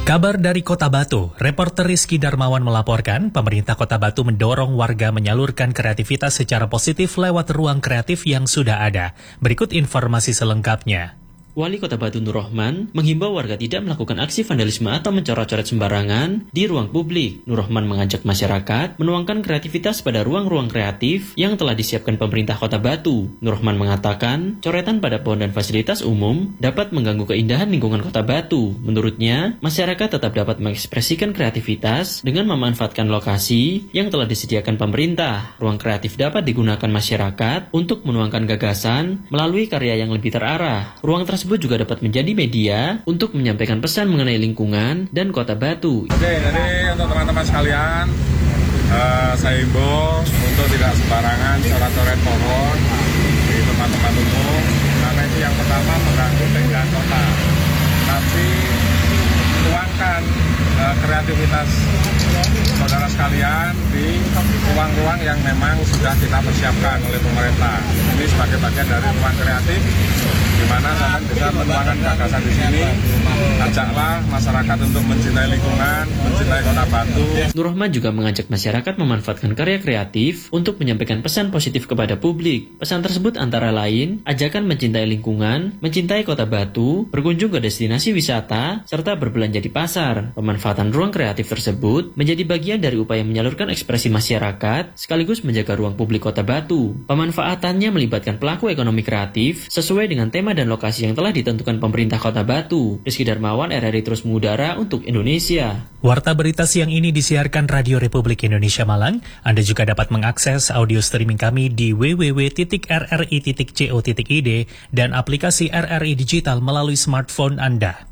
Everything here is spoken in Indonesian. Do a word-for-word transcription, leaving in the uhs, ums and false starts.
Kabar dari Kota Batu, reporter Rizky Darmawan melaporkan pemerintah Kota Batu mendorong warga menyalurkan kreativitas secara positif lewat ruang kreatif yang sudah ada. Berikut informasi selengkapnya. Wali Kota Batu Nur Rohman menghimbau warga tidak melakukan aksi vandalisme atau mencoret-coret sembarangan di ruang publik. Nur Rohman mengajak masyarakat menuangkan kreativitas pada ruang-ruang kreatif yang telah disiapkan pemerintah Kota Batu. Nur Rohman mengatakan, coretan pada pohon dan fasilitas umum dapat mengganggu keindahan lingkungan Kota Batu. Menurutnya, masyarakat tetap dapat mengekspresikan kreativitas dengan memanfaatkan lokasi yang telah disediakan pemerintah. Ruang kreatif dapat digunakan masyarakat untuk menuangkan gagasan melalui karya yang lebih terarah. Ruang tersebut tersebut juga dapat menjadi media untuk menyampaikan pesan mengenai lingkungan dan Kota Batu. Oke, jadi untuk teman-teman sekalian, uh, saya himbau untuk tidak sembarangan coret-coret pohon di tempat-tempat umum, karena itu yang pertama mengganggu keindahan kota. Tapi tuangkan uh, kreativitas saudara sekalian di ruang-ruang yang memang sudah kita persiapkan oleh pemerintah. Ini sebagai bagian dari ruang kreatif, di mana kalian bisa menuangkan gagasan di sini. Ajaklah masyarakat untuk mencintai lingkungan, mencintai Kota Batu. Nur Rohman juga mengajak masyarakat memanfaatkan karya kreatif untuk menyampaikan pesan positif kepada publik. Pesan tersebut antara lain, ajakan mencintai lingkungan, mencintai Kota Batu, berkunjung ke destinasi wisata, serta berbelanja di pasar. Pemanfaatan ruang kreatif tersebut menjadi bagian dari upaya menyalurkan ekspresi masyarakat, sekaligus menjaga ruang publik Kota Batu. Pemanfaatannya melibatkan pelaku ekonomi kreatif sesuai dengan tema dan lokasi yang telah ditentukan pemerintah Kota Batu. Rizky Darmawan, R R I Terus Mengudara untuk Indonesia. Warta berita siang ini disiarkan Radio Republik Indonesia Malang. Anda juga dapat mengakses audio streaming kami di w w w titik r r i titik co titik i d dan aplikasi R R I Digital melalui smartphone Anda.